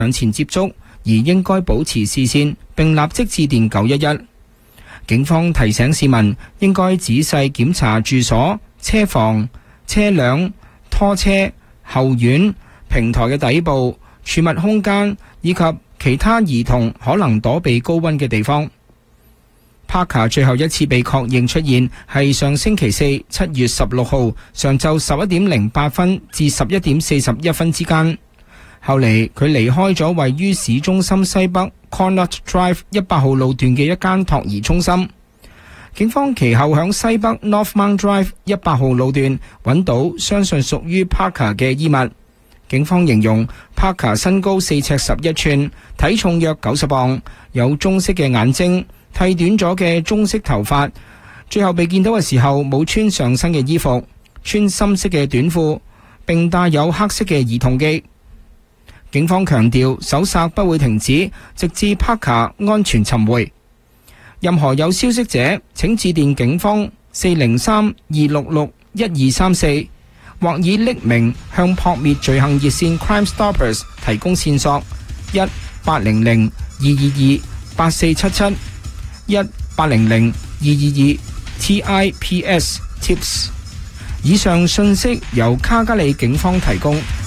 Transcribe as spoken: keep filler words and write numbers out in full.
上前接觸，而應該保持視線並立即致電九一一。警方提醒市民應該仔細檢查住所、車房、車輛、拖車、後院、平台嘅底部、儲物空間以及其他兒童可能躲避高溫嘅地方。Parker 最後一次被確認出現係上星期四七月十六號上晝十一點零八分至十一點四十一分之間。後嚟佢離開咗位於市中心西北 Connaught Drive 一百號路段嘅一間托兒中心。警方其後響西北 Northmount Drive 一百號路段揾到相信屬於 Parker 嘅衣物。警方形容 Parker 身高四尺十一寸，體重約九十磅，有棕色嘅眼睛，剃短咗嘅棕色頭髮。最後被見到嘅時候冇穿上身嘅衣服，穿深色嘅短褲，並帶有黑色嘅兒童機。警方強調搜索不會停止，直至 Parker 安全尋回。任何有消息者請致電警方四零三二六六一二三四，或以匿名向撲滅罪行熱線 Crime Stoppers 提供線索，一八零零二二二八四七七，一八零零二二二 T I P S Tips。以上信息由卡加里警方提供。